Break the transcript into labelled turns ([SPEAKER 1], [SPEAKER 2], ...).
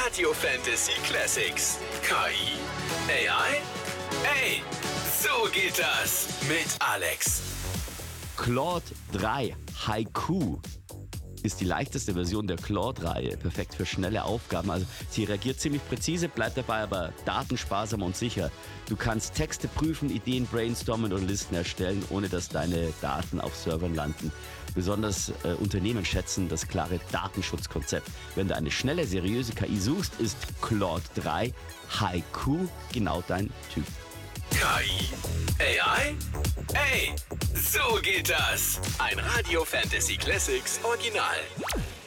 [SPEAKER 1] Radio Fantasy Classics. KI? AI? Ey, so geht das mit Alex.
[SPEAKER 2] Claude 3 Haiku ist die leichteste Version der Claude-Reihe. Perfekt für schnelle Aufgaben. Also sie reagiert ziemlich präzise, bleibt dabei aber datensparsam und sicher. Du kannst Texte prüfen, Ideen brainstormen und Listen erstellen, ohne dass deine Daten auf Servern landen. Besonders Unternehmen schätzen das klare Datenschutzkonzept. Wenn du eine schnelle, seriöse KI suchst, ist Claude 3 Haiku genau dein Typ.
[SPEAKER 1] KI? AI? Ey, so geht das. Ein Radio Fantasy Classics Original.